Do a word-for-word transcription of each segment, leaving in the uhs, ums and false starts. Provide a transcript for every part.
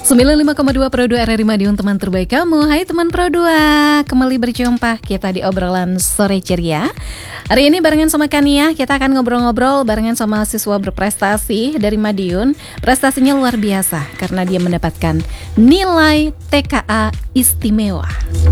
sembilan puluh lima koma dua Pro dua R R I Madiun, teman terbaik kamu. Hai teman Pro dua, kembali berjumpa kita di obrolan sore ceria. Hari ini barengan sama Kania, kita akan ngobrol-ngobrol barengan sama siswa berprestasi dari Madiun. Prestasinya luar biasa karena dia mendapatkan nilai T K A istimewa.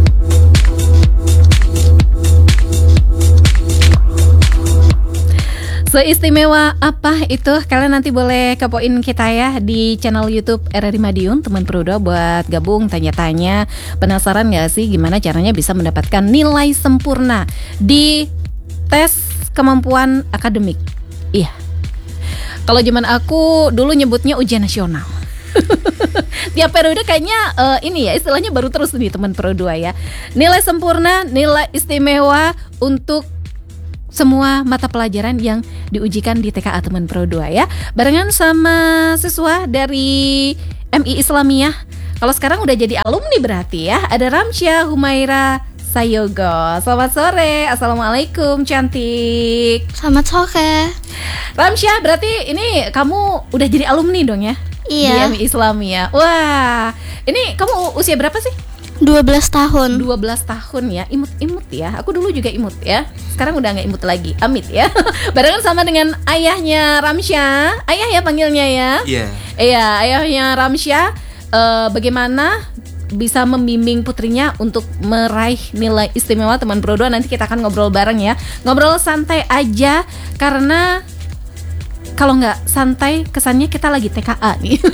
Seistimewa apa itu? Kalian nanti boleh kepoin kita ya di channel YouTube R R I Madiun, teman Pro dua, buat gabung, tanya-tanya. Penasaran gak sih gimana caranya bisa mendapatkan nilai sempurna di tes kemampuan akademik? Iya. Kalau zaman aku dulu nyebutnya ujian nasional. Tiap periode kayaknya uh, ini ya istilahnya baru terus nih teman Pro dua ya. Nilai sempurna, nilai istimewa untuk semua mata pelajaran yang diujikan di T K A teman Pro dua ya. Barengan sama siswa dari M I Islamiyah. Kalau sekarang udah jadi alumni berarti ya. Ada Ramsyah Humaira Sayogo. Selamat sore. Assalamualaikum cantik. Selamat sore. Ramsyah, berarti ini kamu udah jadi alumni dong ya? Iya. Di M I Islamiyah. Wah, ini kamu usia berapa sih? dua belas tahun. dua belas tahun ya, imut-imut ya. Aku dulu juga imut ya. Sekarang udah gak imut lagi, amit ya. Barengan sama dengan ayahnya Ramsyah. Ayah ya panggilnya ya. Iya. Iya, ayahnya Ramsyah. uh, Bagaimana bisa membimbing putrinya untuk meraih nilai istimewa teman Pro dua. Nanti kita akan ngobrol bareng ya. Ngobrol santai aja, karena kalau nggak santai kesannya kita lagi T K A nih.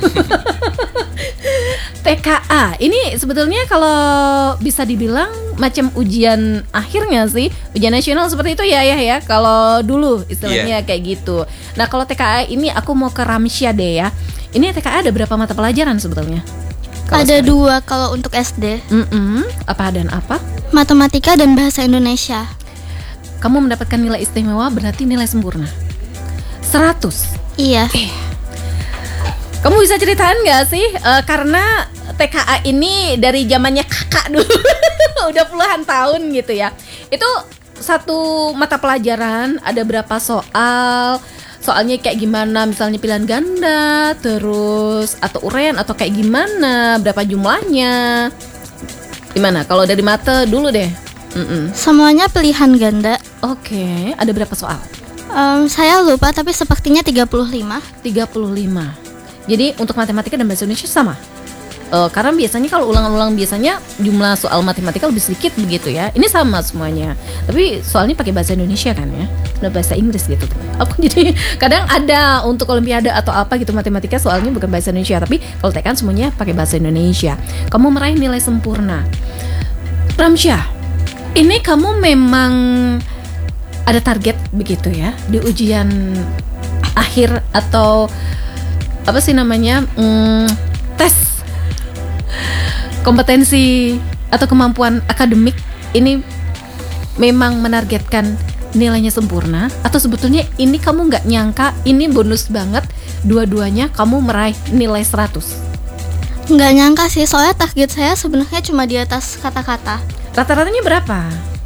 T K A ini sebetulnya kalau bisa dibilang macam ujian akhirnya sih, ujian nasional seperti itu ya ya ya. Kalau dulu istilahnya yeah. kayak gitu. Nah kalau T K A ini aku mau ke Ramsyah deh ya. Ini T K A ada berapa mata pelajaran sebetulnya? Kalo ada sekarang? Dua kalau untuk S D. Mm-mm. Apa dan apa? Matematika dan bahasa Indonesia. Kamu mendapatkan nilai istimewa berarti nilai sempurna seratus. Iya. Eh. Kamu bisa ceritain gak sih? Uh, karena T K A ini dari zamannya kakak dulu. Udah puluhan tahun gitu ya. Itu satu mata pelajaran ada berapa soal? Soalnya kayak gimana? Misalnya pilihan ganda, terus atau uraian atau kayak gimana? Berapa jumlahnya? Gimana? Kalau dari mata dulu deh. Mm-mm. Semuanya pilihan ganda. Oke, okay. Ada berapa soal? Um, saya lupa tapi sepertinya tiga puluh lima. tiga puluh lima. Jadi untuk matematika dan bahasa Indonesia sama. Uh, karena biasanya kalau ulangan-ulang biasanya jumlah soal matematika lebih sedikit begitu ya. Ini sama semuanya. Tapi soalnya pakai bahasa Indonesia kan ya. Udah bahasa Inggris gitu. Aku jadi kadang ada untuk olimpiade atau apa gitu matematika soalnya bukan bahasa Indonesia, tapi kalau T K A semuanya pakai bahasa Indonesia. Kamu meraih nilai sempurna. Ramsyah, ini kamu memang ada target begitu ya di ujian akhir atau apa sih namanya hmm, tes kompetensi atau kemampuan akademik ini memang menargetkan nilainya sempurna, atau sebetulnya ini kamu nggak nyangka ini bonus banget dua-duanya kamu meraih nilai seratus? Nggak nyangka sih, soalnya target saya sebenarnya cuma di atas kata-kata. Rata-ratanya berapa?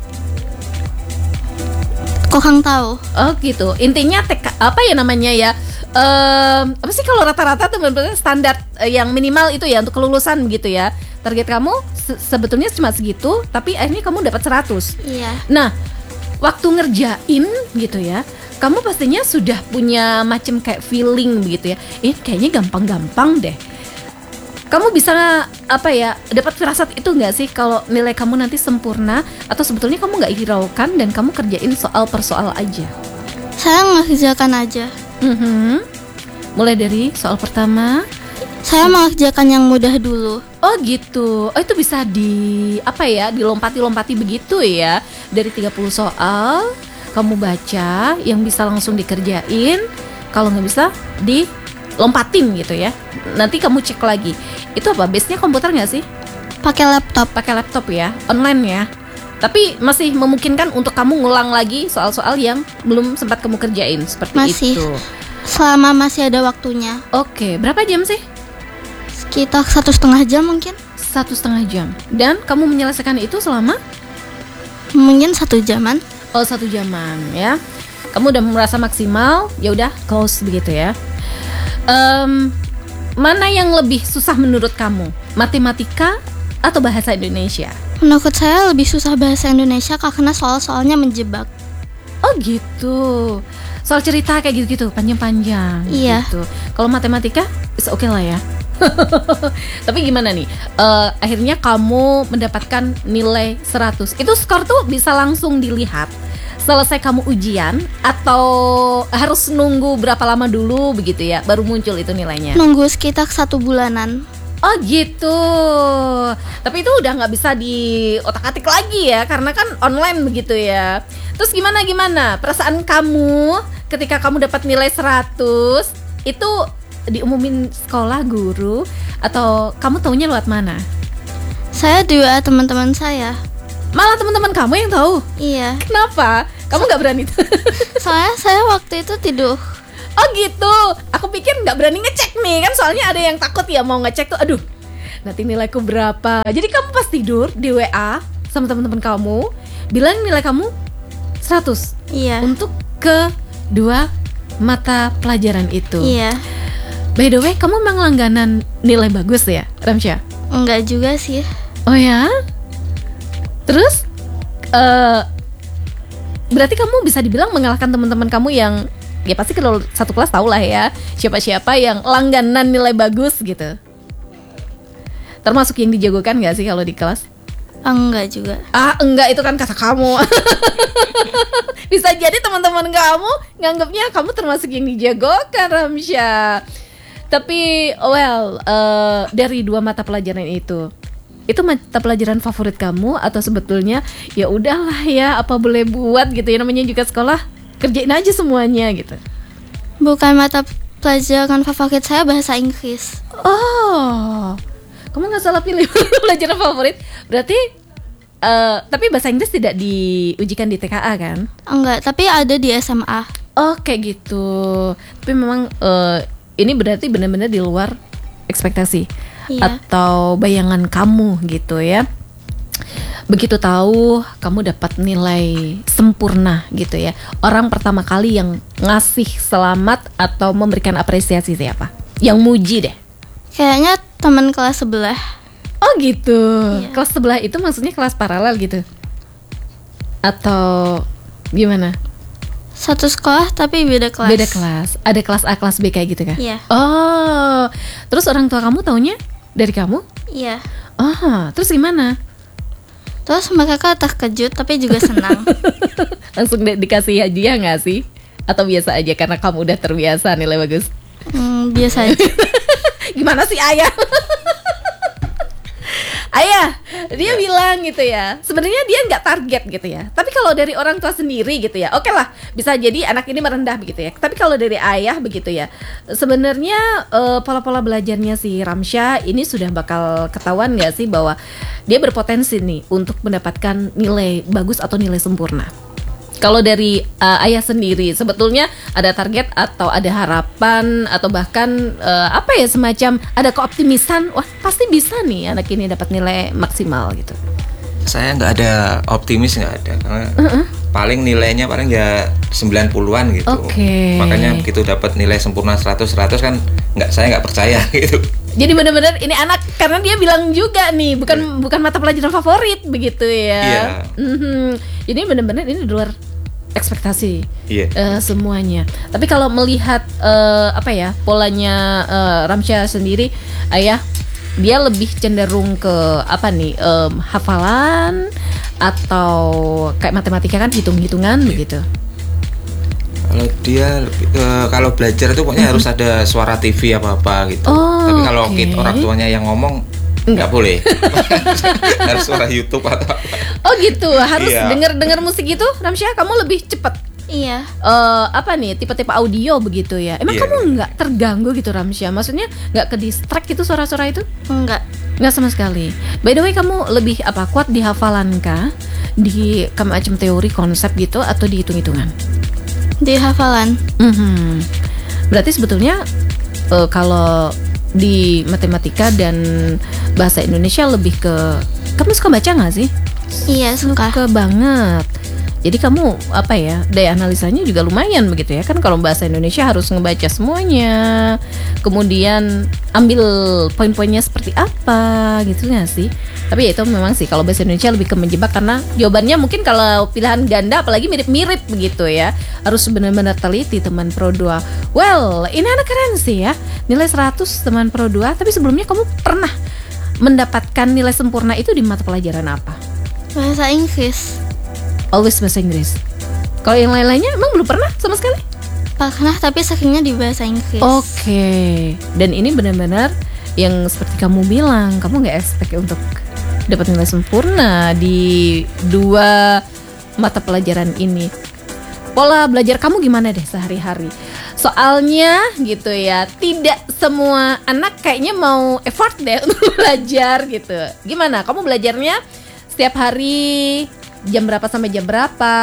Kurang tahu. Oh gitu. Intinya T K, apa ya namanya ya? Um, apa sih kalau rata-rata teman-teman standar uh, yang minimal itu ya untuk kelulusan gitu ya. Target kamu se- sebetulnya cuma segitu, tapi akhirnya kamu dapat seratus. Iya. Nah, waktu ngerjain gitu ya, kamu pastinya sudah punya macam kayak feeling begitu ya. Eh kayaknya gampang-gampang deh. Kamu bisa apa ya dapat firasat itu nggak sih kalau nilai kamu nanti sempurna, atau sebetulnya kamu nggak hiraukan dan kamu kerjain soal per soal aja? Saya mengerjakan aja. Mm-hmm. Mulai dari soal pertama. Saya mengerjakan yang mudah dulu. Oh gitu. Oh itu bisa di apa ya dilompati-lompati begitu ya. Dari tiga puluh soal kamu baca yang bisa langsung dikerjain. Kalau nggak bisa dilompatin gitu ya. Nanti kamu cek lagi. Itu apa? Base-nya komputer nggak sih? Pakai laptop. Pakai laptop ya, online ya. Tapi masih memungkinkan untuk kamu ngulang lagi soal-soal yang belum sempat kamu kerjain seperti masih, itu. Selama masih ada waktunya. Oke, berapa jam sih? Sekitar satu setengah jam mungkin. Satu setengah jam. Dan kamu menyelesaikan itu selama? Mungkin satu jaman. Oh satu jaman ya. Kamu udah merasa maksimal, ya udah close begitu ya. Um, Mana yang lebih susah menurut kamu? Matematika atau bahasa Indonesia? Menurut saya lebih susah bahasa Indonesia karena soal-soalnya menjebak. Oh gitu. Soal cerita kayak gitu-gitu, panjang-panjang. Iya. Gitu. Kalau matematika, is oke lah ya. Tapi gimana nih? Uh, akhirnya kamu mendapatkan nilai seratus. Itu skor tuh bisa langsung dilihat selesai kamu ujian atau harus nunggu berapa lama dulu begitu ya baru muncul itu nilainya? Nunggu sekitar satu bulanan. Oh gitu. Tapi itu udah nggak bisa di otak-atik lagi ya karena kan online begitu ya. Terus gimana gimana perasaan kamu ketika kamu dapat nilai seratus? Itu diumumin sekolah, guru, atau kamu taunya lewat mana? Saya di W A teman-teman saya. Malah teman-teman kamu yang tahu? Iya. Kenapa? Kamu nggak berani? Soalnya saya waktu itu tidur. Oh gitu. Aku pikir nggak berani ngecek nih kan, soalnya ada yang takut ya mau ngecek tuh. Aduh, nanti nilaiku berapa? Jadi kamu pas tidur di W A sama teman-teman kamu bilang nilai kamu seratus. Iya. Untuk kedua mata pelajaran itu. Iya. By the way, kamu emang langganan nilai bagus ya, Ramsya? Enggak juga sih. Oh ya? Terus uh, berarti kamu bisa dibilang mengalahkan teman-teman kamu yang ya pasti kalau satu kelas tau lah ya siapa-siapa yang langganan nilai bagus gitu. Termasuk yang dijagokan gak sih kalau di kelas? Ah, enggak juga. Ah enggak, itu kan kata kamu. Bisa jadi teman-teman kamu nganggapnya kamu termasuk yang dijagokan, Ramsya. Tapi well uh, dari dua mata pelajaran itu, itu mata pelajaran favorit kamu atau sebetulnya ya udahlah ya apa boleh buat gitu ya, namanya juga sekolah, kerjain aja semuanya gitu? Bukan mata pelajaran favorit saya bahasa Inggris. Oh, kamu nggak salah pilih pelajaran favorit. Berarti uh, tapi bahasa Inggris tidak diujikan di T K A kan? Enggak, tapi ada di S M A. Oh kayak gitu. Tapi memang uh, ini berarti benar-benar di luar ekspektasi. Iya. Atau bayangan kamu gitu ya. Begitu tahu kamu dapat nilai sempurna gitu ya, orang pertama kali yang ngasih selamat atau memberikan apresiasi siapa? Yang muji deh. Kayaknya teman kelas sebelah. Oh gitu. Iya. Kelas sebelah itu maksudnya kelas paralel gitu? Atau gimana? Satu sekolah tapi beda kelas. Beda kelas. Ada kelas A, kelas B kayak gitu kan? Iya. Oh, terus orang tua kamu taunya dari kamu? Iya. Oh, terus gimana? Terus mereka terkejut tapi juga senang. Langsung di- dikasih hadiah nggak sih? Atau biasa aja karena kamu udah terbiasa nilai bagus? Hmm, biasa aja. Gimana sih ayah? Ayah, dia bilang gitu ya. Sebenarnya dia nggak target gitu ya. Tapi kalau dari orang tua sendiri gitu ya, oke lah, bisa jadi anak ini merendah begitu ya. Tapi kalau dari ayah begitu ya, sebenarnya uh, pola-pola belajarnya si Ramsya ini sudah bakal ketahuan nggak sih bahwa dia berpotensi nih untuk mendapatkan nilai bagus atau nilai sempurna. Kalau dari uh, ayah sendiri, sebetulnya ada target atau ada harapan atau bahkan uh, apa ya, semacam ada keoptimisan, wah pasti bisa nih anak ini dapat nilai maksimal gitu. Saya nggak ada optimis, nggak ada, karena uh-uh. paling nilainya paling ya sembilan puluhan gitu. Okay. Makanya begitu dapat nilai sempurna seratus seratus kan nggak, saya nggak percaya gitu. Jadi benar-benar ini anak, karena dia bilang juga nih bukan yeah. bukan mata pelajaran favorit begitu ya. Yeah. Mm-hmm. Jadi benar-benar ini di luar ekspektasi yeah. uh, semuanya. Tapi kalau melihat uh, apa ya polanya uh, Ramsya sendiri, ayah, dia lebih cenderung ke apa nih, um, hafalan atau kayak matematika kan hitung-hitungan yeah. begitu. Kalau dia lebih, uh, kalau belajar itu pokoknya harus ada suara T V apa-apa gitu. Oh, tapi kalau okay. kita, orang tuanya yang ngomong nggak boleh. Harus suara YouTube atau apa. Oh gitu, harus iya. dengar-dengar musik gitu. Ramsya, kamu lebih cepat. Iya. Uh, apa nih, tipe-tipe audio begitu ya? Emang iya. kamu nggak terganggu gitu Ramsya? Maksudnya nggak ke distract gitu suara-suara itu? Enggak. Nggak sama sekali. By the way, kamu lebih apa, kuat di hafalan kah? Di macam teori konsep gitu atau di hitung-hitungan? Di hafalan. Mm-hmm. Berarti sebetulnya uh, kalau di matematika dan bahasa Indonesia lebih ke, kamu suka baca nggak sih? Iya, suka. Suka banget. Jadi kamu apa ya, daya analisanya juga lumayan begitu ya. Kan kalau bahasa Indonesia harus ngebaca semuanya, kemudian ambil poin-poinnya seperti apa gitu nggak sih. Tapi ya itu memang sih kalau bahasa Indonesia lebih ke menjebak, karena jawabannya mungkin kalau pilihan ganda apalagi mirip-mirip begitu ya. Harus benar-benar teliti teman Pro dua. Well, ini anak keren sih ya. Nilai seratus teman Pro dua. Tapi sebelumnya kamu pernah mendapatkan nilai sempurna itu di mata pelajaran apa? Bahasa Inggris. Always bahasa Inggris. Kalau yang lain-lainnya emang belum pernah sama sekali? Pernah, tapi seringnya di bahasa Inggris. Oke. Dan ini benar-benar yang seperti kamu bilang, kamu nggak expect untuk dapat nilai sempurna di dua mata pelajaran ini. Pola belajar kamu gimana deh sehari-hari? Soalnya gitu ya, tidak semua anak kayaknya mau effort deh untuk belajar gitu. Gimana? Kamu belajarnya setiap hari jam berapa sampai jam berapa?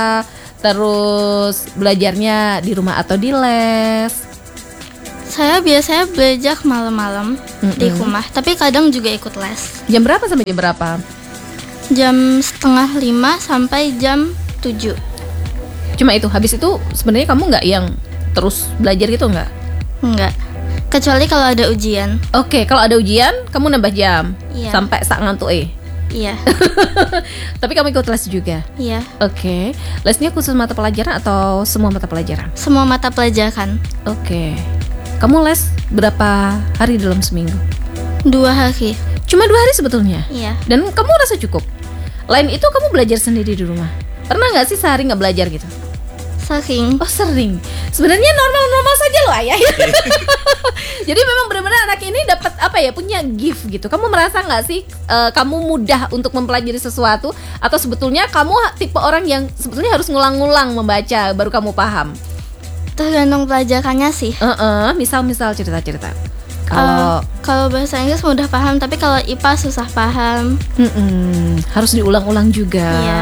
Terus belajarnya di rumah atau di les? Saya biasanya belajar malam-malam Mm-mm. di rumah, tapi kadang juga ikut les. Jam berapa sampai jam berapa? Jam setengah lima sampai jam tujuh. Cuma itu, habis itu sebenarnya kamu nggak yang terus belajar gitu nggak? Enggak. Kecuali kalau ada ujian. Oke, kalau ada ujian kamu nambah jam. Iya. Sampai sak ngantuk eh. Iya. Tapi kamu ikut les juga? Iya. Oke. Lesnya khusus mata pelajaran atau semua mata pelajaran? Semua mata pelajaran. Oke. Kamu les berapa hari dalam seminggu? Dua hari. Cuma dua hari sebetulnya? Iya. Dan kamu rasa cukup? Lain itu kamu belajar sendiri di rumah? Pernah nggak sih sehari nggak belajar gitu? Sering. Oh sering. Sebenarnya normal-normal saja loh ayah. Jadi memang benar-benar anak ini dapat apa ya, punya gift gitu. Kamu merasa nggak sih uh, kamu mudah untuk mempelajari sesuatu, atau sebetulnya kamu tipe orang yang sebetulnya harus ngulang-ngulang membaca baru kamu paham? Tergantung pelajarannya sih. Uh-uh, misal-misal cerita-cerita. Uh, Kalau kalau bahasa Inggris mudah paham, tapi kalau I P A susah paham. mm-mm, harus diulang-ulang juga. Iya.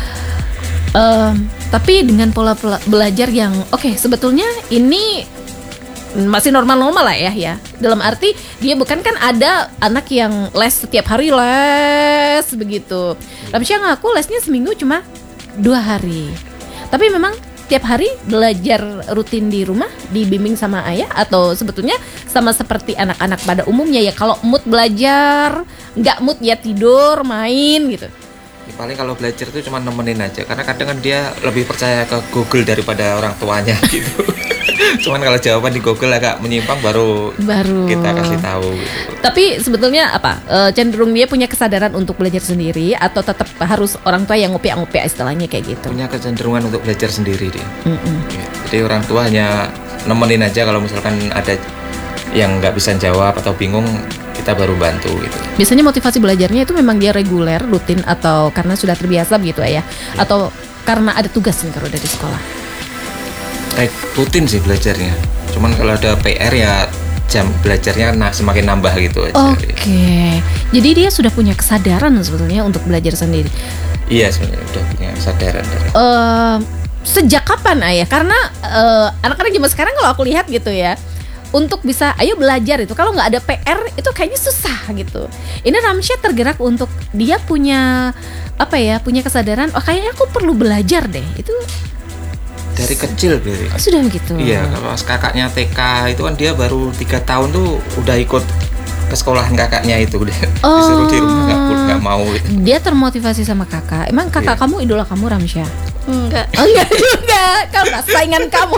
Um, tapi dengan pola pela- belajar yang oke, okay, sebetulnya ini masih normal-normal lah ya ya. Dalam arti dia bukan kan ada anak yang les setiap hari les begitu. Ramsya ngaku lesnya seminggu cuma dua hari. Tapi memang tiap hari belajar rutin di rumah dibimbing sama ayah, atau sebetulnya sama seperti anak-anak pada umumnya ya, kalau mood belajar, nggak mood ya tidur main gitu. Ya, paling kalau belajar itu cuma nemenin aja, karena kadang kan dia lebih percaya ke Google daripada orang tuanya gitu. Cuman kalau jawaban di Google agak menyimpang baru Baru kita kasih tahu gitu. Tapi sebetulnya apa, e, cenderung dia punya kesadaran untuk belajar sendiri, atau tetap harus orang tua yang ngopi-ngopi istilahnya kayak gitu? Punya kecenderungan untuk belajar sendiri dia. Mm-mm. Ya, jadi orang tua hanya nemenin aja, kalau misalkan ada yang nggak bisa jawab atau bingung, kita baru bantu gitu. Biasanya motivasi belajarnya itu memang dia reguler, rutin, atau karena sudah terbiasa begitu ya, atau karena ada tugas nih kalau dari sekolah? Eh, rutin sih belajarnya. Cuman kalau ada P R ya jam belajarnya nah semakin nambah gitu aja. Oke. Jadi dia sudah punya kesadaran sebetulnya untuk belajar sendiri. Iya, sebenarnya udah punya kesadaran. Uh, sejak kapan ayah? Karena uh, anak-anak zaman sekarang kalau aku lihat gitu ya, untuk bisa ayo belajar itu kalau nggak ada P R itu kayaknya susah gitu. Ini Ramsya tergerak untuk dia punya apa ya, punya kesadaran, oh kayaknya aku perlu belajar deh. Itu dari kecil berarti. Sudah begitu. Iya, kalau kakaknya T K itu kan dia baru tiga tahun tuh udah ikut ke sekolahan kakaknya itu udah Oh. disuruh di rumah nggak nggak mau. Dia termotivasi sama kakak. Emang kakak Iya. kamu idola kamu Ramsya? Enggak. Oh, enggak juga, karena saingan kamu.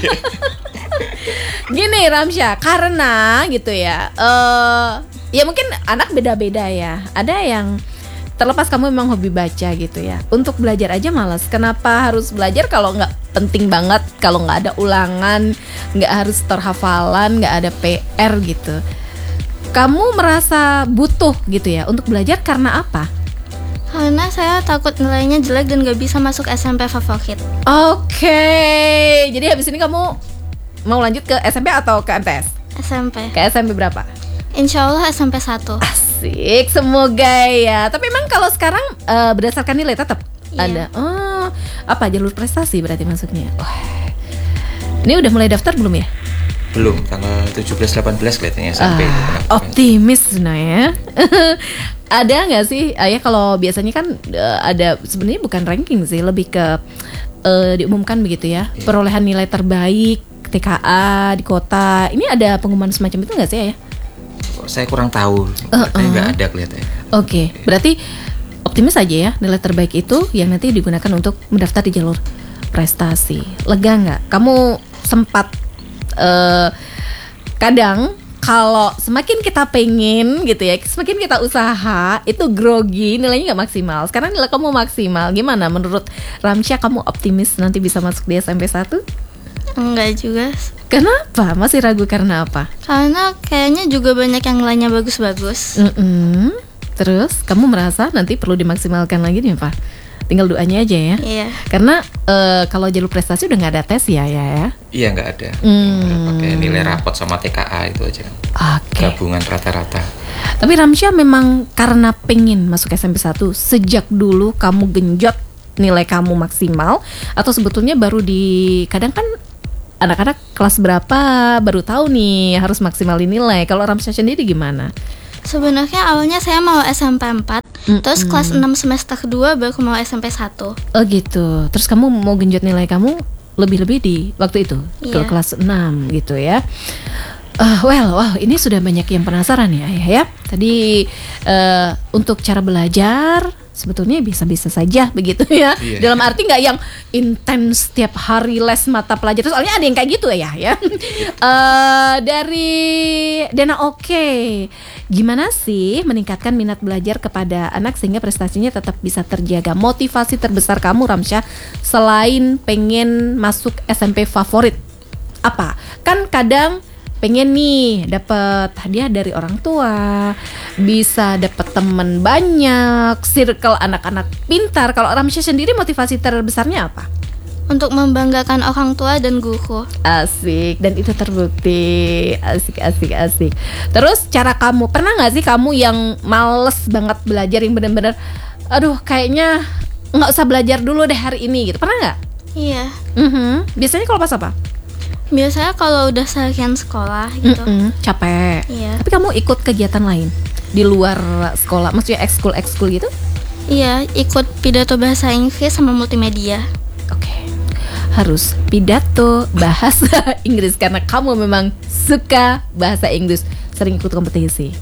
Gini Ramsya, karena gitu ya, uh, ya mungkin anak beda-beda ya. Ada yang terlepas kamu memang hobi baca gitu ya, untuk belajar aja malas. Kenapa harus belajar kalau nggak penting banget, kalau nggak ada ulangan, nggak harus terhafalan, nggak ada P R gitu. Kamu merasa butuh gitu ya untuk belajar karena apa? Karena saya takut nilainya jelek dan gak bisa masuk S M P favorit. Oke, jadi habis ini kamu mau lanjut ke S M P atau ke M T S? S M P. Ke S M P berapa? Insya Allah S M P satu. Asik, semoga ya. Tapi emang kalau sekarang uh, berdasarkan nilai tetap Iya. ada. Oh, apa jalur prestasi berarti maksudnya? Wah. Ini udah mulai daftar belum ya? Belum, tanggal tujuh belas delapan belas kelihatannya sampai itu Ah, pendaftaran. optimis nah ya. Ada nggak sih ayah kalau biasanya kan eh, ada sebenarnya bukan ranking sih, lebih ke eh, diumumkan begitu ya, perolehan nilai terbaik T K A di kota. Ini ada pengumuman semacam itu nggak sih ayah? Saya kurang tahu, Uh-uh. katanya nggak ada kelihatannya. Oke, berarti optimis aja ya, nilai terbaik itu yang nanti digunakan untuk mendaftar di jalur prestasi. Lega nggak? Kamu sempat eh, kadang kalau semakin kita pengen gitu ya, semakin kita usaha itu grogi, nilainya nggak maksimal. Sekarang nilai kamu maksimal. Gimana menurut Ramsya, kamu optimis nanti bisa masuk di S M P satu? Enggak juga. Kenapa? Masih ragu karena apa? Karena kayaknya juga banyak yang nilainya bagus-bagus. Mm-mm. Terus kamu merasa nanti perlu dimaksimalkan lagi nih Pak? Tinggal doanya aja ya. Iya. Karena eh, kalau jalur prestasi udah nggak ada tes ya ya ya. Iya nggak ada. Hmm. Pakai nilai rapot sama T K A itu aja. Oke. Gabungan rata-rata. Tapi Ramsya memang karena pengen masuk S M P satu sejak dulu kamu genjot nilai kamu maksimal, atau sebetulnya baru di kadang kan anak-anak kelas berapa baru tahu nih harus maksimalin nilai. Kalau Ramsya sendiri gimana? Sebenarnya awalnya saya mau S M P empat, Mm-mm. terus kelas enam semester kedua baru mau S M P satu. Oh gitu. Terus kamu mau genjot nilai kamu lebih-lebih di waktu itu ke Iya. kelas enam gitu ya. Uh, well, wow, ini sudah banyak yang penasaran ya, Ayah ya. Tadi uh, untuk cara belajar sebetulnya bisa-bisa saja begitu ya. Iya. Dalam arti nggak yang intens setiap hari les mata pelajaran. Soalnya ada yang kayak gitu ya, ya. Uh, dari Dena Oke, gimana sih meningkatkan minat belajar kepada anak sehingga prestasinya tetap bisa terjaga? Motivasi terbesar kamu Ramsya selain pengen masuk S M P favorit apa? Kan kadang pengen nih dapat hadiah dari orang tua, bisa dapat teman banyak, circle anak-anak pintar. Kalau Ramsya sendiri motivasi terbesarnya apa? Untuk membanggakan orang tua dan guru. Asik, dan itu terbukti. Asik, asik, asik. Terus cara kamu, pernah gak sih kamu yang males banget belajar, yang bener-bener aduh kayaknya gak usah belajar dulu deh hari ini gitu, pernah gak? Iya. Mhm. Biasanya kalau pas apa? Biasanya kalau udah seharian sekolah gitu. Mm-mm, capek. Iya. Tapi kamu ikut kegiatan lain di luar sekolah, maksudnya ekskul ekskul gitu? Iya, ikut pidato bahasa Inggris sama multimedia. Oke, harus pidato bahasa Inggris karena kamu memang suka bahasa Inggris. Sering ikut kompetisi,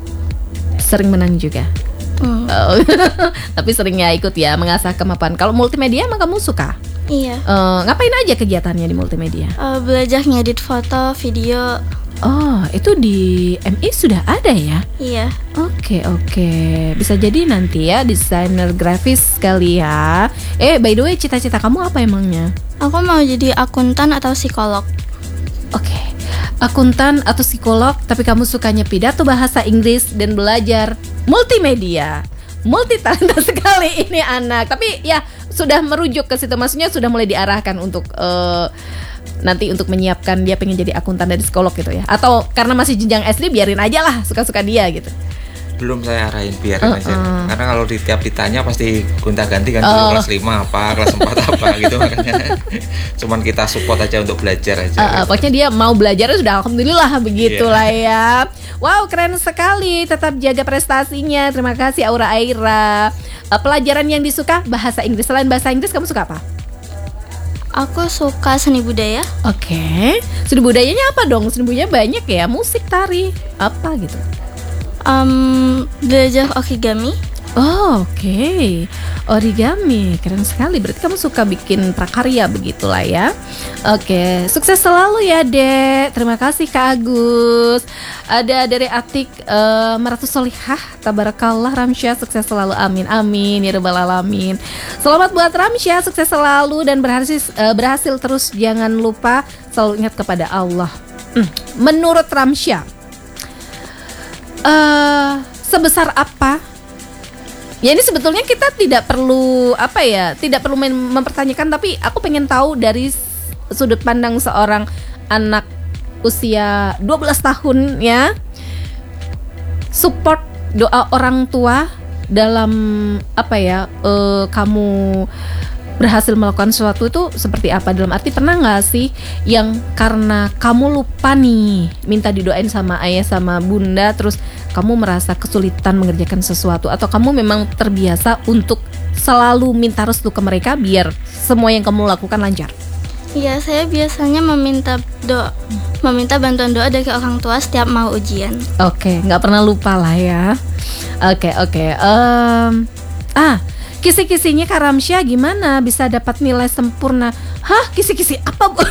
sering menang juga. Hmm. Oh. Tapi seringnya ikut ya, mengasah kemampuan. Kalau multimedia emang kamu suka? Iya. Eh, ngapain aja kegiatannya di multimedia? Eh, belajar ngedit foto, video. Oh, itu di M I sudah ada ya? Iya. Oke oke, bisa jadi nanti ya desainer grafis kali ya. Eh by the way, cita-cita kamu apa emangnya? Aku mau jadi akuntan atau psikolog. Oke, akuntan atau psikolog, tapi kamu sukanya pidato bahasa Inggris dan belajar multimedia. Multi talenta sekali ini anak. Tapi ya sudah merujuk ke situ, maksudnya sudah mulai diarahkan untuk uh, nanti untuk menyiapkan dia pengen jadi akuntan dan psikolog gitu ya. Atau karena masih jenjang S D biarin aja lah, suka-suka dia gitu. Belum saya arahin, biarin Uh-uh. aja. Karena kalau di tiap ditanya pasti gonta-ganti kan, dulu Oh. kelas lima apa, kelas empat apa gitu, makanya cuman kita support aja untuk belajar aja. Uh, uh, pokoknya dia mau belajar sudah alhamdulillah begitulah ya. Wow, keren sekali. Tetap jaga prestasinya. Terima kasih Aura Aira. Uh, pelajaran yang disuka bahasa Inggris. Selain bahasa Inggris kamu suka apa? Aku suka seni budaya. Oke. Seni budayanya apa dong? Seni budaya banyak ya. Musik, tari, apa gitu. Um, belajar origami. Oh, oke. Origami, keren sekali. Berarti kamu suka bikin prakarya begitulah ya. Oke, sukses selalu ya, Dek. Terima kasih Kak Agus. Ada dari Atik uh, Meratus Solihah. Tabarakallah Ramsya, sukses selalu. Amin, amin ya rabbal alamin. Selamat buat Ramsya, sukses selalu dan berhasil uh, berhasil terus. Jangan lupa selalu ingat kepada Allah. Hmm, Menurut Ramsya, uh, sebesar apa? Ya ini sebetulnya kita tidak perlu apa ya, tidak perlu mem- mempertanyakan, tapi aku pengen tahu dari s- sudut pandang seorang anak usia dua belas tahun ya, support doa orang tua dalam apa ya, eh, kamu berhasil melakukan sesuatu itu seperti apa? Dalam arti pernah nggak sih yang karena kamu lupa nih minta didoain sama ayah sama bunda, terus kamu merasa kesulitan mengerjakan sesuatu, atau kamu memang terbiasa untuk selalu minta restu ke mereka biar semua yang kamu lakukan lancar? Iya, saya biasanya meminta doa, meminta bantuan doa dari orang tua setiap mau ujian. Oke, nggak pernah lupa lah ya. Oke oke. Em, ah, kisi-kisinya Kak Ramsya gimana bisa dapat nilai sempurna? Hah, kisi-kisi apa bu?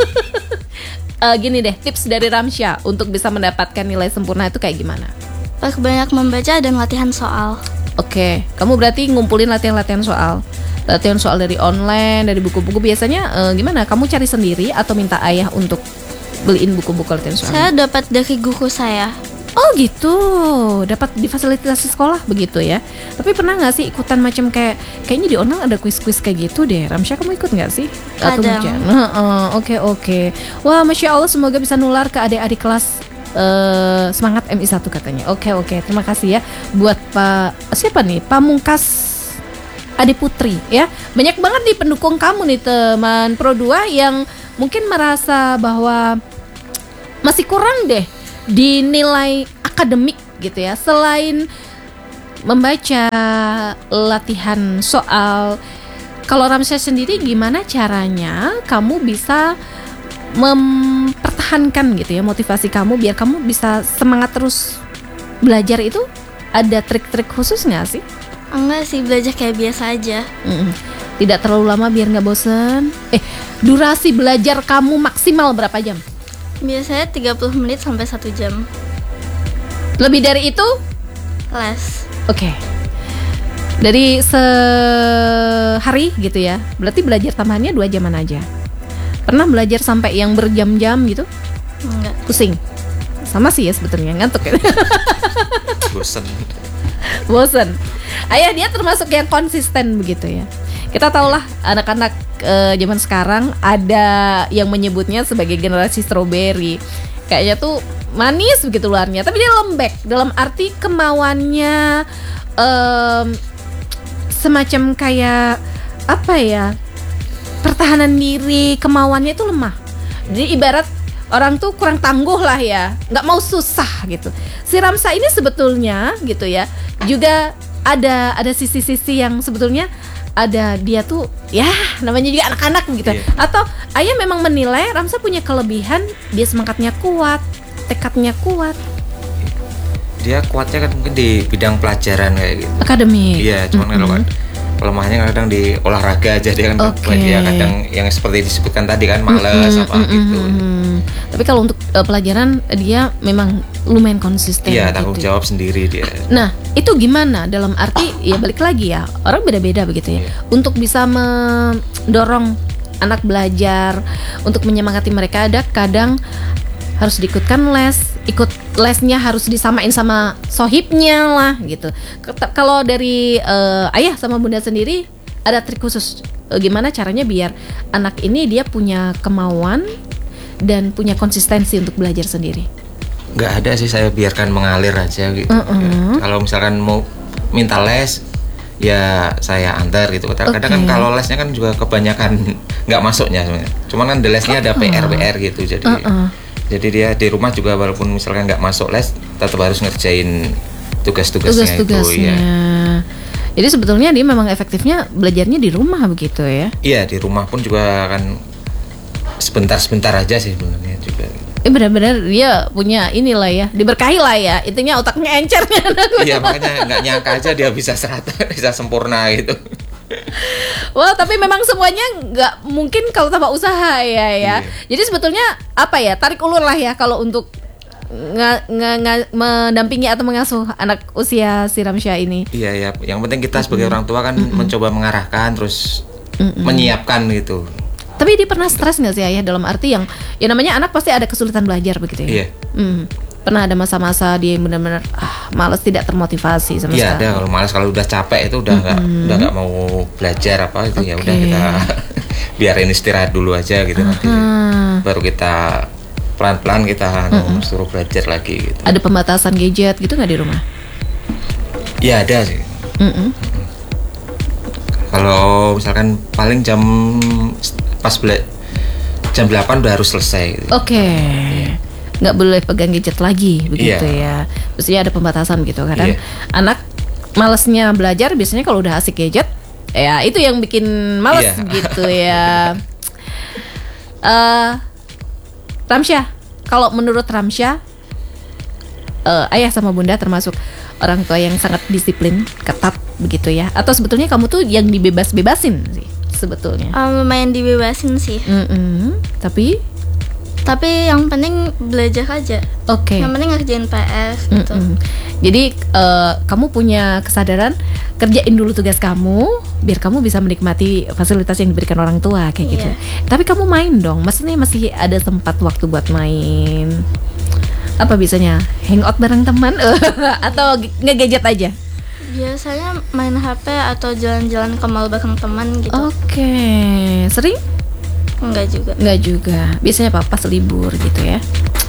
Eh, gini deh, tips dari Ramsya untuk bisa mendapatkan nilai sempurna itu kayak gimana? Perbanyak membaca dan latihan soal. Oke, kamu berarti ngumpulin latihan-latihan soal. Latihan soal dari online, dari buku-buku. Biasanya eh, gimana? Kamu cari sendiri atau minta ayah untuk beliin buku-buku latihan soal? Saya dapat dari guru saya. Oh gitu, dapat difasilitasi sekolah begitu ya. Tapi pernah nggak sih ikutan macam kayak kayaknya di online ada kuis-kuis kayak gitu deh. Ramsya, kamu ikut nggak sih? Atau Kadang. nggak? Heeh, Oke oke. Wah, masya Allah, semoga bisa nular ke adik-adik kelas eh, semangat M I satu katanya. Oke oke, terima kasih ya buat Pak siapa nih? Pamungkas Adi Putri ya. Banyak banget nih pendukung kamu nih teman Pro dua yang mungkin merasa bahwa masih kurang deh di nilai akademik gitu ya. Selain membaca, latihan soal, kalau Ramsya sendiri gimana caranya kamu bisa mempertahankan gitu ya motivasi kamu biar kamu bisa semangat terus belajar itu? Ada trik-trik khusus nggak sih? Enggak sih, belajar kayak biasa aja. Mm-mm. Tidak terlalu lama biar nggak bosen. Eh, durasi belajar kamu maksimal berapa jam? Biasanya tiga puluh menit sampai satu jam. Lebih dari itu? Les. Oke. Dari sehari gitu ya. Berarti belajar tambahannya dua jaman aja. Pernah belajar sampai yang berjam-jam gitu? Enggak. Pusing? Sama sih ya sebetulnya, ngantuk ya. Bosen. Bosen. Ayah dia termasuk yang konsisten begitu ya. Kita tahulah anak-anak e, zaman sekarang ada yang menyebutnya sebagai generasi strawberry. Kayaknya tuh manis begitu luarnya, tapi dia lembek. Dalam arti kemauannya em, semacam kayak apa ya? Pertahanan diri, kemauannya itu lemah. Jadi ibarat orang tuh kurang tangguh lah ya, nggak mau susah gitu. Si Ramsa ini sebetulnya gitu ya, juga ada ada sisi-sisi yang sebetulnya ada dia tuh ya namanya juga anak-anak gitu. Iya. Atau ayah memang menilai Ramsa punya kelebihan, dia semangatnya kuat, tekadnya kuat, Dia kuatnya kan mungkin di bidang pelajaran kayak gitu. akademik. Iya, cuman kalau kan kelemahannya kadang di olahraga aja dia kan. Oke. Dia kadang yang seperti disebutkan tadi kan males Mm, apa mm, gitu. mm, mm. Tapi kalau untuk uh, pelajaran dia memang lumayan konsisten. Iya, gitu. tanggung jawab sendiri dia. Nah, itu gimana? Dalam arti ya balik lagi ya, orang beda-beda begitu ya. Iya. Untuk bisa mendorong anak belajar, untuk menyemangati mereka, ada kadang harus diikutkan les, ikut lesnya harus disamain sama sohibnya lah gitu. Ket- Kalau dari eh, ayah sama bunda sendiri ada trik khusus eh, gimana caranya biar anak ini dia punya kemauan dan punya konsistensi untuk belajar sendiri? Nggak ada sih, saya biarkan mengalir aja gitu. Uh-uh. Kalau misalkan mau minta les, ya saya antar gitu. Kadang-kadang kan Oke. kalau lesnya kan juga kebanyakan nggak masuknya sebenarnya. Cuman kan di lesnya ada P R P R gitu, jadi Uh-uh. jadi dia di rumah juga walaupun misalkan nggak masuk les, tetap harus ngerjain tugas-tugasnya itu. Tugas-tugasnya. Ya. Jadi sebetulnya dia memang efektifnya belajarnya di rumah begitu ya. Iya, di rumah pun juga kan sebentar-sebentar aja sih sebenarnya juga. Eh benar-benar dia punya inilah ya, diberkahi lah ya. Intinya otaknya encernya. Iya, makanya nggak nyangka aja dia bisa serata, bisa sempurna gitu. Wah, tapi memang semuanya nggak mungkin kalau tanpa usaha ya ya. Iya. Jadi sebetulnya apa ya, tarik ulur lah ya kalau untuk nga, nga, nga- mendampingi atau mengasuh anak usia si Ramsya ini. Iya, ya. Yang penting kita sebagai orang tua kan mencoba mengarahkan, terus menyiapkan gitu. Tapi dia pernah stres nggak sih ayah, dalam arti yang ya namanya anak pasti ada kesulitan belajar begitu ya. Iya. Hmm. Pernah ada masa-masa dia yang benar-benar ah malas, tidak termotivasi sama Iya, ada. sekali. Kalau malas, kalau udah capek itu udah nggak udah nggak mau belajar apa itu, ya udah Oke. kita biarin istirahat dulu aja gitu, nanti Ah. baru kita pelan-pelan kita anu, suruh belajar lagi gitu. Ada pembatasan gadget gitu nggak di rumah? Iya, ada sih. Mm-mm. Kalau misalkan paling jam pas bela- jam delapan udah harus selesai. Oke. Okay. Nggak boleh pegang gadget lagi begitu Iya. ya. Maksudnya ada pembatasan gitu. Kadang Iya. anak malesnya belajar biasanya kalau udah asik gadget, ya itu yang bikin males Iya. gitu ya. uh, Ramsyah, kalau menurut Ramsyah, uh, ayah sama bunda termasuk orang tua yang sangat disiplin, ketat begitu ya? Atau sebetulnya kamu tuh yang dibebas-bebasin sih sebetulnya? Um, lumayan dibebasin sih. Mm-mm. Tapi, Tapi yang penting belajar aja. oke. Yang penting ngerjain P S gitu. Mm-mm. Jadi uh, kamu punya kesadaran kerjain dulu tugas kamu biar kamu bisa menikmati fasilitas yang diberikan orang tua kayak gitu. Iya. Tapi kamu main dong, maksudnya masih ada sempat waktu buat main. Apa bisanya? Hangout bareng teman atau nge-gadget aja? Biasanya main H P atau jalan-jalan ke mall bareng teman gitu. Oke, sering? Enggak juga. Enggak juga. Biasanya apa? Pas libur gitu ya.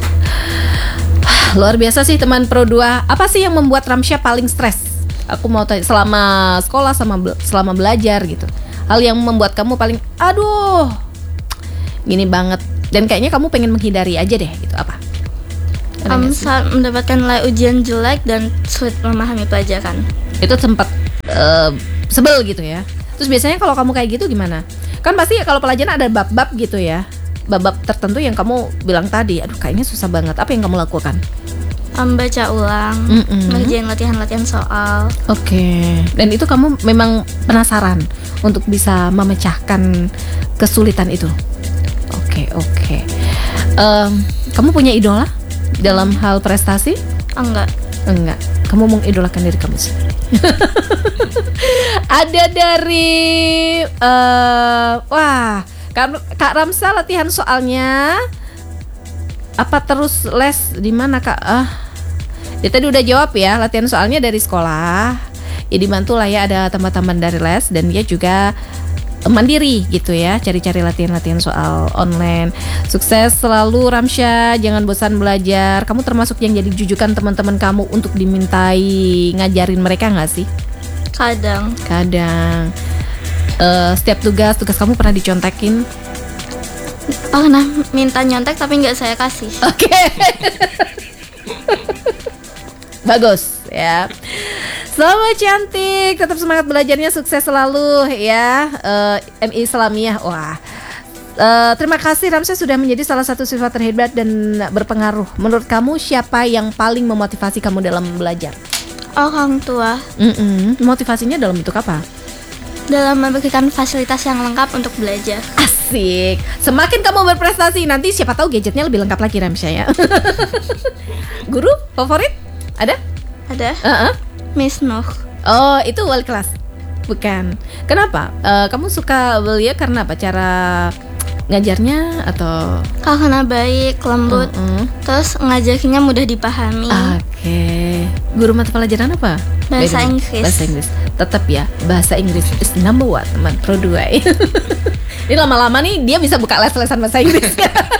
Luar biasa sih teman Pro dua. Apa sih yang membuat Ramsyah paling stres? Aku mau tanya selama sekolah sama be- selama belajar gitu. Hal yang membuat kamu paling aduh gini banget dan kayaknya kamu pengen menghindari aja deh gitu. Apa? Ada Um, nggak sih? saat mendapatkan nilai ujian jelek dan sulit memahami pelajaran. Itu sempat eh, sebel gitu ya. Terus biasanya kalau kamu kayak gitu gimana? Kan pasti kalau pelajaran ada bab-bab gitu ya. Bab-bab tertentu yang kamu bilang tadi, aduh kayaknya susah banget. Apa yang kamu lakukan? Um, baca ulang, Mm-mm. ngerjain latihan-latihan soal. Oke. Dan itu kamu memang penasaran untuk bisa memecahkan kesulitan itu. Oke, oke. Em, kamu punya idola dalam hal prestasi? Enggak. Enggak. Kamu mengidolakan diri kamu sendiri. Ada dari eh wah, Kak, Kak Ramsa latihan soalnya apa terus les di mana Kak? Ah, dia tadi udah jawab ya, latihan soalnya dari sekolah. Ya dibantu lah ya, ada teman-teman dari les dan dia juga mandiri gitu ya, cari-cari latihan-latihan soal online. Sukses selalu Ramsyah, jangan bosan belajar. Kamu termasuk yang jadi jujukan teman-teman kamu untuk dimintai ngajarin mereka nggak sih? Kadang. Kadang. Eh, setiap tugas, tugas kamu pernah dicontekin? Pernah minta nyontek tapi nggak saya kasih. Oke. Bagus ya. Selamat cantik, tetap semangat belajarnya, sukses selalu ya. eh, M I Islamiyah, wah. Eh, terima kasih Ramsyah sudah menjadi salah satu siswa terhebat dan berpengaruh. Menurut kamu siapa yang paling memotivasi kamu dalam belajar? Orang tua Mm-mm. Motivasinya dalam bentuk apa? dalam memberikan fasilitas yang lengkap untuk belajar. Asik. Semakin kamu berprestasi, nanti siapa tahu gadgetnya lebih lengkap lagi Ramsyah ya. Guru favorit? Ada? Ada Uh-uh. Miss Nur. Oh, itu wali kelas? Bukan. Kenapa? Eh, kamu suka beliau karena apa? Cara ngajarnya atau? Karena baik, lembut, Mm-mm. terus ngajarnya mudah dipahami. Oke. Guru mata pelajaran apa? Bahasa Beda. Inggris. Bahasa Inggris. Tetap ya, bahasa Inggris is number one, teman Pro dua. Ini lama-lama nih dia bisa buka les-lesan bahasa Inggris.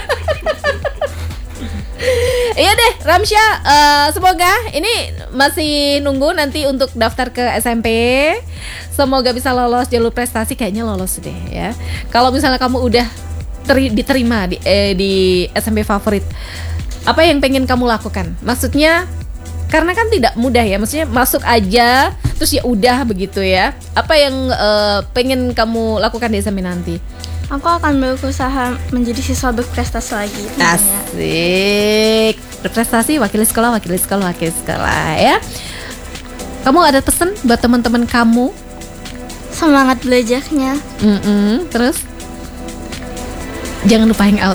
Iya deh, Ramsyah, eh, semoga ini masih nunggu nanti untuk daftar ke S M P. Semoga bisa lolos jalur prestasi, kayaknya lolos deh ya. Kalau misalnya kamu udah teri- diterima di, eh, di S M P favorit, apa yang pengen kamu lakukan? Maksudnya, karena kan tidak mudah ya, maksudnya masuk aja, terus ya udah begitu ya. Apa yang eh, pengen kamu lakukan di S M P nanti? Aku akan berusaha menjadi siswa berprestasi lagi tentunya. Asik. Berprestasi, wakil sekolah, wakil sekolah, wakil sekolah ya. Kamu ada pesan buat teman-teman kamu? Semangat belajarnya. Mm-mm, terus jangan lupa hangout.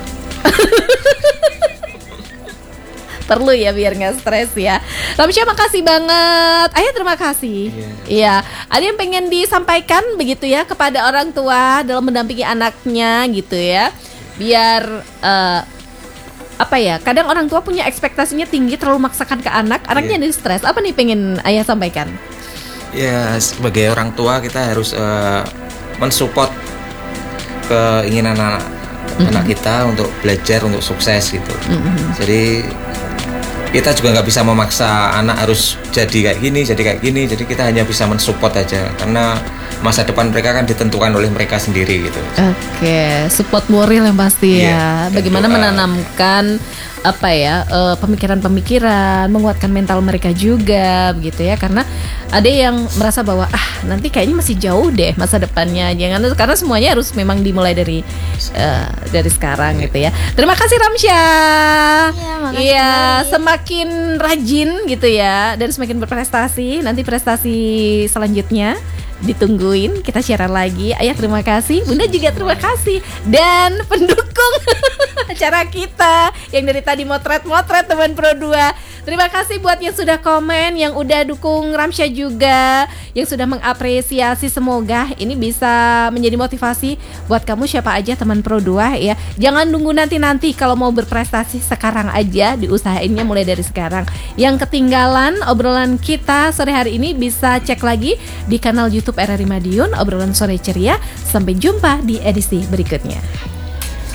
Perlu ya biar nggak stres ya. Ramsyah makasih banget. Ayah terima kasih. Iya. Iya. Ada yang pengen disampaikan begitu ya kepada orang tua dalam mendampingi anaknya gitu ya. Biar eh, apa ya? Kadang orang tua punya ekspektasinya tinggi, terlalu maksakan ke anak, anaknya Iya. jadi stres. Apa nih pengen ayah sampaikan? Ya, sebagai orang tua kita harus eh, mensupport keinginan anak anak kita untuk belajar, untuk sukses gitu. Jadi kita juga nggak bisa memaksa anak harus jadi kayak gini, jadi kayak gini. Jadi kita hanya bisa mensupport aja, karena masa depan mereka kan ditentukan oleh mereka sendiri gitu. Oke, support moral yang pasti Iya, ya. dan Bagaimana doa. menanamkan apa ya eh, pemikiran-pemikiran, menguatkan mental mereka juga, begitu ya. Karena ada yang merasa bahwa ah nanti kayaknya masih jauh deh masa depannya. Jangan karena semuanya harus memang dimulai dari eh, dari sekarang gitu ya. Terima kasih Ramsyah. Iya, makasih Iya, kembali. semakin rajin gitu ya dan semakin berprestasi. Nanti prestasi selanjutnya ditungguin, kita siaran lagi. Ayah terima kasih, Bunda juga terima kasih, dan pendukung acara kita yang dari tadi motret-motret teman Pro dua. Terima kasih buat yang sudah komen, yang udah dukung Ramsyah juga, yang sudah mengapresiasi. Semoga ini bisa menjadi motivasi buat kamu siapa aja teman Pro dua ya. Jangan nunggu nanti-nanti, kalau mau berprestasi sekarang aja, diusahainnya mulai dari sekarang. Yang ketinggalan obrolan kita sore hari ini bisa cek lagi di kanal YouTube R R I Madiun, obrolan sore ceria. Sampai jumpa di edisi berikutnya.